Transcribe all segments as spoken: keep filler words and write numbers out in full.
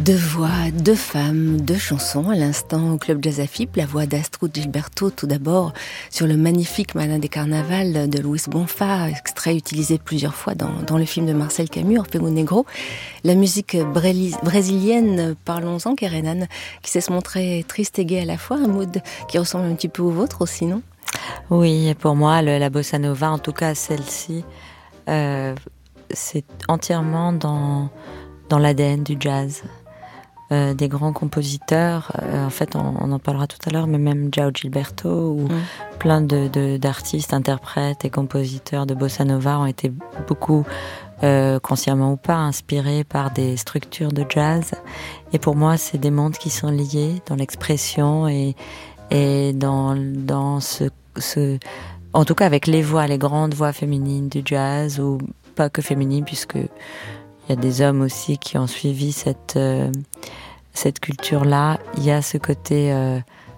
Deux voix, deux femmes, deux chansons à l'instant au Club Jazz Afip. La voix d'Astrud Gilberto tout d'abord sur le magnifique Malin des Carnavals de Luis Bonfa, extrait utilisé plusieurs fois dans, dans le film de Marcel Camus, Orfeo Negro. La musique bréli- brésilienne, parlons-en, Kerenan, qui sait se montrer triste et gai à la fois, un mood qui ressemble un petit peu au vôtre aussi, non ? Oui, et pour moi, le, la bossa nova, en tout cas celle-ci, euh, c'est entièrement dans, dans l'A D N du jazz. Euh, des grands compositeurs, euh, en fait on, on en parlera tout à l'heure, mais même João Gilberto ou mm. plein de, de, d'artistes, interprètes et compositeurs de bossa nova ont été beaucoup, euh, consciemment ou pas, inspirés par des structures de jazz. Et pour moi, c'est des mondes qui sont liés dans l'expression et, et dans, dans ce, ce... En tout cas avec les voix, les grandes voix féminines du jazz, ou pas que féminines, puisque il y a des hommes aussi qui ont suivi cette, euh, cette culture-là. Il y a ce côté euh,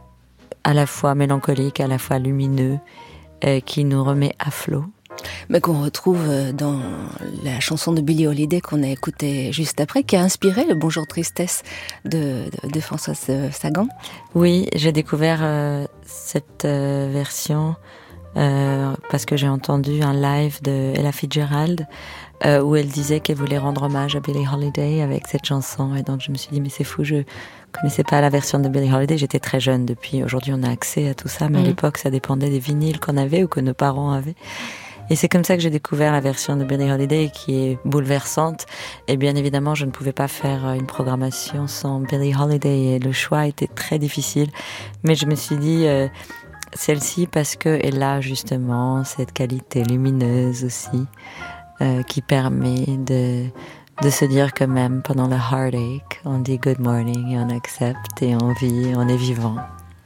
à la fois mélancolique, à la fois lumineux, euh, qui nous remet à flot. Mais qu'on retrouve dans la chanson de Billie Holiday qu'on a écoutée juste après, qui a inspiré le Bonjour Tristesse de, de, de Françoise Sagan. Oui, j'ai découvert euh, cette euh, version euh, parce que j'ai entendu un live de Ella Fitzgerald Euh, où elle disait qu'elle voulait rendre hommage à Billie Holiday avec cette chanson. Et donc je me suis dit, mais c'est fou, je connaissais pas la version de Billie Holiday, j'étais très jeune depuis. Aujourd'hui on a accès à tout ça, mais mmh. à l'époque ça dépendait des vinyles qu'on avait ou que nos parents avaient. Et c'est comme ça que j'ai découvert la version de Billie Holiday, qui est bouleversante. Et bien évidemment, je ne pouvais pas faire une programmation sans Billie Holiday, et le choix était très difficile. Mais je me suis dit, euh, celle-ci, parce qu'elle a justement cette qualité lumineuse aussi, Euh, qui permet de, de se dire que même pendant le heartache, on dit good morning et on accepte et on vit, on est vivant.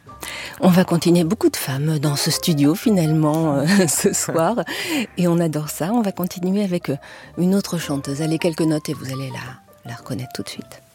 On va continuer, beaucoup de femmes dans ce studio finalement euh, ce soir, et on adore ça. On va continuer avec une autre chanteuse. Allez, quelques notes et vous allez la, la reconnaître tout de suite.